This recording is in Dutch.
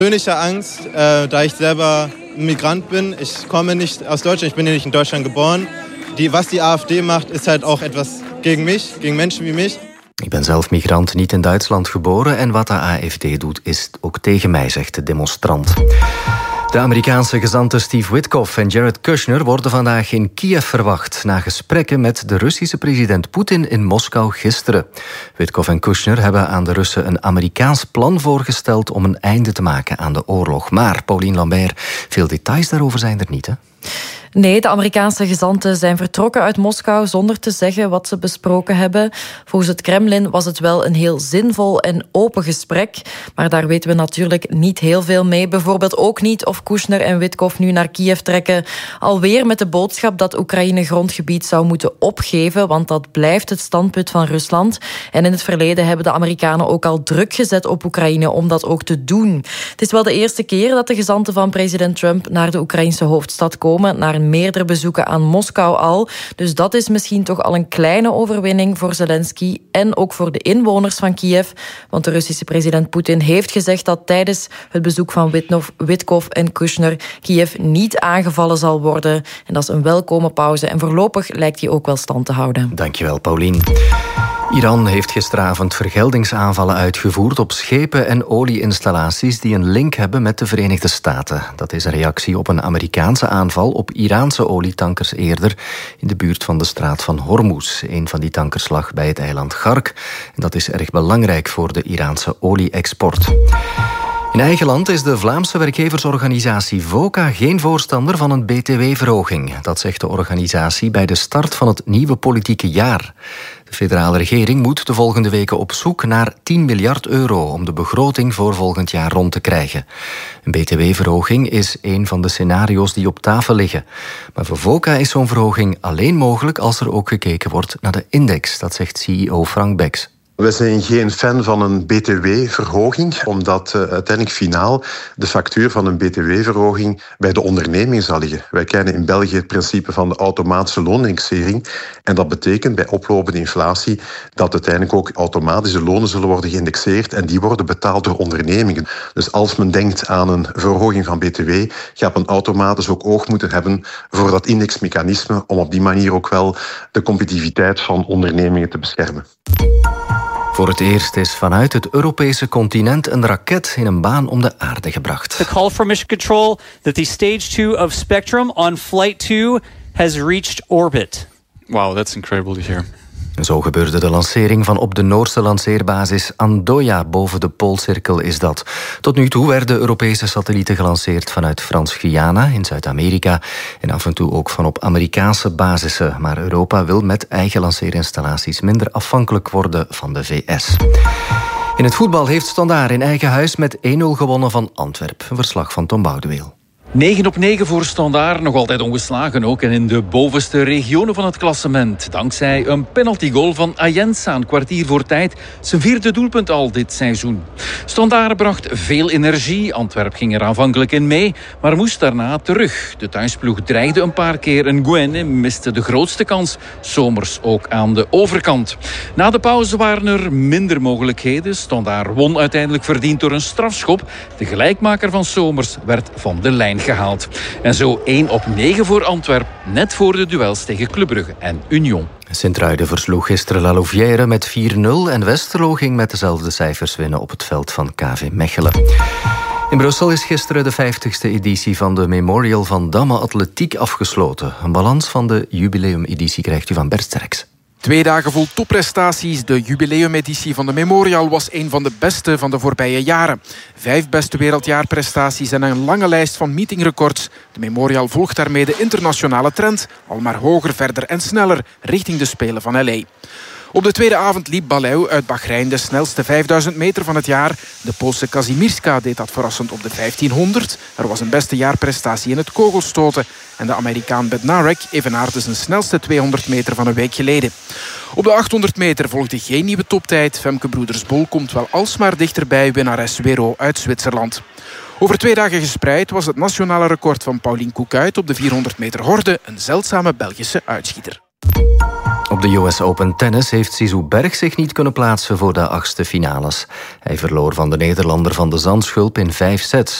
Persönliche Angst, da ich selber Migrant bin. Ich komme nicht aus Deutschland, ich bin hier nicht in Deutschland geboren. Was die AfD macht, ist halt auch etwas gegen mich, gegen Menschen wie mich. Ik ben zelf migrant, niet in Duitsland geboren en wat de AfD doet is ook tegen mij, zegt de demonstrant. De Amerikaanse gezanten Steve Witkoff en Jared Kushner worden vandaag in Kiev verwacht na gesprekken met de Russische president Poetin in Moskou gisteren. Witkoff en Kushner hebben aan de Russen een Amerikaans plan voorgesteld om een einde te maken aan de oorlog. Maar, Pauline Lambert, veel details daarover zijn er niet, hè? Nee, de Amerikaanse gezanten zijn vertrokken uit Moskou zonder te zeggen wat ze besproken hebben. Volgens het Kremlin was het wel een heel zinvol en open gesprek. Maar daar weten we natuurlijk niet heel veel mee. Bijvoorbeeld ook niet of Kushner en Witkoff nu naar Kiev trekken. Alweer met de boodschap dat Oekraïne grondgebied zou moeten opgeven. Want dat blijft het standpunt van Rusland. En in het verleden hebben de Amerikanen ook al druk gezet op Oekraïne om dat ook te doen. Het is wel de eerste keer dat de gezanten van president Trump naar de Oekraïnse hoofdstad komen. Naar meerdere bezoeken aan Moskou al. Dus dat is misschien toch al een kleine overwinning voor Zelensky en ook voor de inwoners van Kiev. Want de Russische president Poetin heeft gezegd dat tijdens het bezoek van Witkoff en Kushner Kiev niet aangevallen zal worden. En dat is een welkome pauze. En voorlopig lijkt die ook wel stand te houden. Dankjewel, Pauline. Iran heeft gisteravond vergeldingsaanvallen uitgevoerd op schepen en olieinstallaties die een link hebben met de Verenigde Staten. Dat is een reactie op een Amerikaanse aanval op Iraanse olietankers eerder in de buurt van de straat van Hormuz. Een van die tankers lag bij het eiland Gark. En dat is erg belangrijk voor de Iraanse olie-export. In eigen land is de Vlaamse werkgeversorganisatie VOCA geen voorstander van een btw-verhoging. Dat zegt de organisatie bij de start van het nieuwe politieke jaar. De federale regering moet de volgende weken op zoek naar 10 miljard euro om de begroting voor volgend jaar rond te krijgen. Een btw-verhoging is een van de scenario's die op tafel liggen. Maar voor VOCA is zo'n verhoging alleen mogelijk als er ook gekeken wordt naar de index. Dat zegt CEO Frank Becks. We zijn geen fan van een btw-verhoging, omdat uiteindelijk finaal de factuur van een btw-verhoging bij de onderneming zal liggen. Wij kennen in België het principe van de automatische loonindexering. En dat betekent bij oplopende inflatie dat uiteindelijk ook automatische lonen zullen worden geïndexeerd en die worden betaald door ondernemingen. Dus als men denkt aan een verhoging van btw, gaat men automatisch ook oog moeten hebben voor dat indexmechanisme om op die manier ook wel de competitiviteit van ondernemingen te beschermen. Voor het eerst is vanuit het Europese continent een raket in een baan om de aarde gebracht. The call from Mission Control that the stage 2 of Spectrum on flight 2 has reached orbit. Wow, that's incredible to hear. Zo gebeurde de lancering van op de Noorse lanceerbasis Andoya boven de Poolcirkel is dat. Tot nu toe werden Europese satellieten gelanceerd vanuit Frans-Guyana in Zuid-Amerika en af en toe ook van op Amerikaanse basissen. Maar Europa wil met eigen lanceerinstallaties minder afhankelijk worden van de VS. In het voetbal heeft Standaard in eigen huis met 1-0 gewonnen van Antwerpen. Een verslag van Tom Boudeweel. 9-9 voor Standaard, nog altijd ongeslagen ook. En in de bovenste regionen van het klassement. Dankzij een penaltygoal van Ayensa, een kwartier voor tijd. Zijn 4e doelpunt al dit seizoen. Standaard bracht veel energie. Antwerp ging er aanvankelijk in mee, maar moest daarna terug. De thuisploeg dreigde een paar keer en Gouenne miste de grootste kans. Somers ook aan de overkant. Na de pauze waren er minder mogelijkheden. Standaard won uiteindelijk verdiend door een strafschop. De gelijkmaker van Somers werd van de lijn gehaald. En zo 1-9 voor Antwerp, net voor de duels tegen Club Brugge en Union. Sint-Truiden versloeg gisteren La Louvière met 4-0 en Westerlo ging met dezelfde cijfers winnen op het veld van KV Mechelen. In Brussel is gisteren de 50ste editie van de Memorial van Damme Atletiek afgesloten. Een balans van de jubileumeditie krijgt u van Bert Sterks. 2 dagen vol topprestaties. De jubileumeditie van de Memorial was een van de beste van de voorbije jaren. 5 beste wereldjaarprestaties en een lange lijst van meetingrecords. De Memorial volgt daarmee de internationale trend. Al maar hoger, verder en sneller richting de Spelen van L.A. Op de tweede avond liep Baleu uit Bahrein de snelste 5000 meter van het jaar. De Poolse Kazimierska deed dat verrassend op de 1500. Er was een beste jaarprestatie in het kogelstoten. En de Amerikaan Bednarek evenaarde zijn snelste 200 meter van een week geleden. Op de 800 meter volgde geen nieuwe toptijd. Femke Broeders-Bol komt wel alsmaar dichterbij winnares Wero uit Zwitserland. Over 2 dagen gespreid was het nationale record van Pauline Koekuit op de 400 meter horde een zeldzame Belgische uitschieter. Op Op de US Open Tennis heeft Zizou Berg zich niet kunnen plaatsen voor de 8e finales. Hij verloor van de Nederlander Van de Zandschulp in 5 sets.